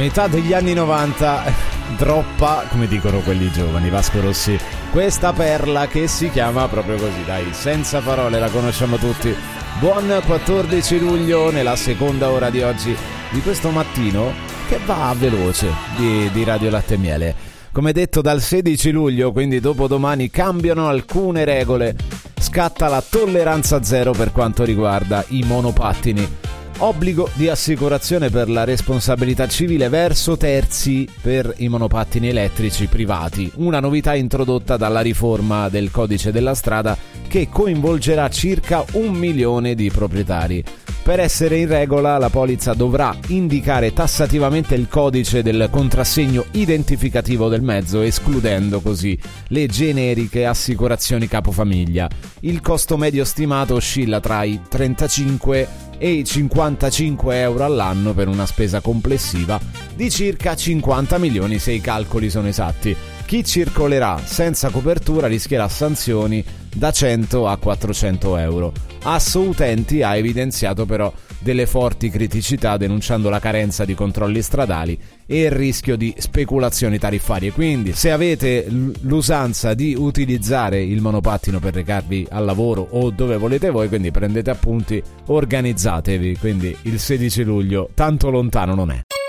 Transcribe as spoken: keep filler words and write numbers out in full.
Metà degli anni novanta, droppa, come dicono quelli giovani, Vasco Rossi, questa perla che si chiama proprio così, dai, senza parole, la conosciamo tutti. Buon quattordici luglio, nella seconda ora di oggi, di questo mattino che va veloce di, di Radio Latte e Miele. Come detto, dal sedici luglio, quindi dopodomani, cambiano alcune regole. Scatta la tolleranza zero per quanto riguarda i monopattini. Obbligo di assicurazione per la responsabilità civile verso terzi per i monopattini elettrici privati. Una novità introdotta dalla riforma del codice della strada che coinvolgerà circa un milione di proprietari. Per essere in regola, la polizza dovrà indicare tassativamente il codice del contrassegno identificativo del mezzo, escludendo così le generiche assicurazioni capofamiglia. Il costo medio stimato oscilla tra i trentacinque e i cinquantacinque euro all'anno per una spesa complessiva di circa cinquanta milioni se i calcoli sono esatti. Chi circolerà senza copertura rischierà sanzioni da cento a quattrocento euro. Asso Utenti ha evidenziato però delle forti criticità, denunciando la carenza di controlli stradali e il rischio di speculazioni tariffarie. Quindi, se avete l'usanza di utilizzare il monopattino per recarvi al lavoro o dove volete voi, quindi prendete appunti, organizzatevi, quindi il sedici luglio tanto lontano non è.